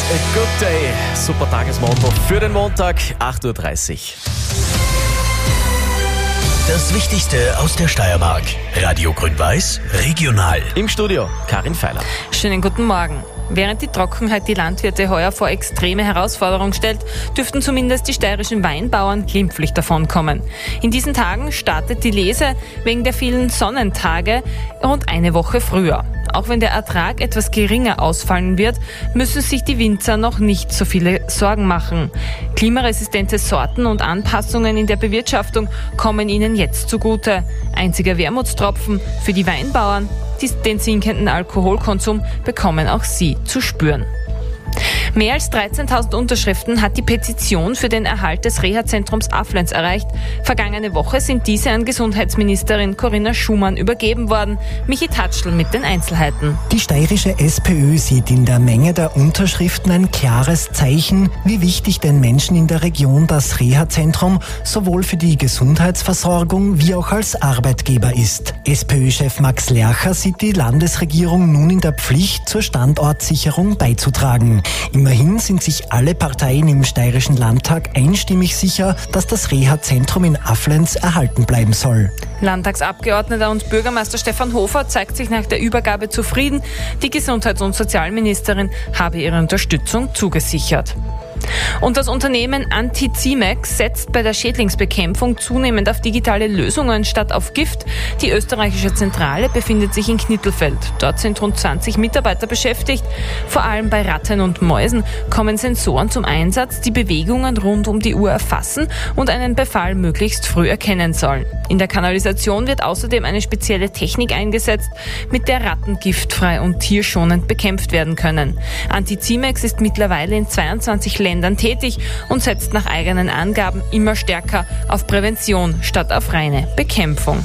a good day. Super Tagesmotto für den Montag, 8.30 Uhr. Das Wichtigste aus der Steiermark. Radio Grün-Weiß, regional. Im Studio, Karin Feiler. Schönen guten Morgen. Während die Trockenheit die Landwirte heuer vor extreme Herausforderungen stellt, dürften zumindest die steirischen Weinbauern glimpflich davonkommen. In diesen Tagen startet die Lese wegen der vielen Sonnentage rund eine Woche früher. Auch wenn der Ertrag etwas geringer ausfallen wird, müssen sich die Winzer noch nicht so viele Sorgen machen. Klimaresistente Sorten und Anpassungen in der Bewirtschaftung kommen ihnen jetzt zugute. Einziger Wermutstropfen für die Weinbauern: den sinkenden Alkoholkonsum bekommen auch sie zu spüren. Mehr als 13.000 Unterschriften hat die Petition für den Erhalt des Reha-Zentrums Aflenz erreicht. Vergangene Woche sind diese an Gesundheitsministerin Corinna Schumann übergeben worden. Michi Tatschl mit den Einzelheiten. Die steirische SPÖ sieht in der Menge der Unterschriften ein klares Zeichen, wie wichtig den Menschen in der Region das Reha-Zentrum sowohl für die Gesundheitsversorgung wie auch als Arbeitgeber ist. SPÖ-Chef Max Lercher sieht die Landesregierung nun in der Pflicht, zur Standortsicherung beizutragen. Immerhin sind sich alle Parteien im Steirischen Landtag einstimmig sicher, dass das Reha-Zentrum in Aflenz erhalten bleiben soll. Landtagsabgeordneter und Bürgermeister Stefan Hofer zeigt sich nach der Übergabe zufrieden. Die Gesundheits- und Sozialministerin habe ihre Unterstützung zugesichert. Und das Unternehmen Antizimex setzt bei der Schädlingsbekämpfung zunehmend auf digitale Lösungen statt auf Gift. Die österreichische Zentrale befindet sich in Knittelfeld. Dort sind rund 20 Mitarbeiter beschäftigt. Vor allem bei Ratten und Mäusen kommen Sensoren zum Einsatz, die Bewegungen rund um die Uhr erfassen und einen Befall möglichst früh erkennen sollen. In der Kanalisation wird außerdem eine spezielle Technik eingesetzt, mit der Ratten giftfrei und tierschonend bekämpft werden können. Antizimex ist mittlerweile in 22 Ländern tätig und setzt nach eigenen Angaben immer stärker auf Prävention statt auf reine Bekämpfung.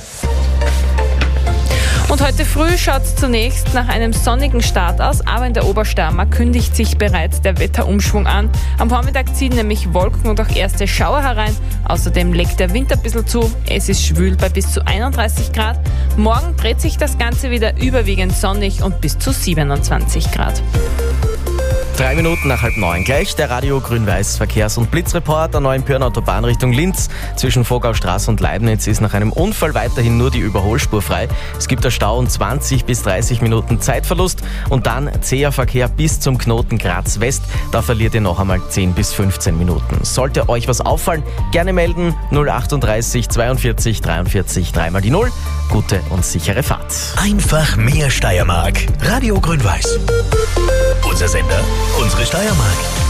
Und heute früh schaut es zunächst nach einem sonnigen Start aus, aber in der Obersteiermark kündigt sich bereits der Wetterumschwung an. Am Vormittag ziehen nämlich Wolken und auch erste Schauer herein. Außerdem legt der Wind ein bisschen zu. Es ist schwül bei bis zu 31 Grad. Morgen dreht sich das Ganze wieder überwiegend sonnig und bis zu 27 Grad. 3 Minuten nach 8:30 gleich der Radio Grün-Weiß Verkehrs- und Blitzreport. Der neuen Pyrn-Autobahn Richtung Linz zwischen Vogaustraße und Leibniz ist nach einem Unfall weiterhin nur die Überholspur frei. Es gibt einen Stau und 20 bis 30 Minuten Zeitverlust und dann zäher Verkehr bis zum Knoten Graz West. Da verliert ihr noch einmal 10 bis 15 Minuten. Sollte euch was auffallen, gerne melden. 038 42 43 3 die 0. Gute und sichere Fahrt. Einfach mehr Steiermark. Radio Grün-Weiß. Unser Sender, unsere Steiermark.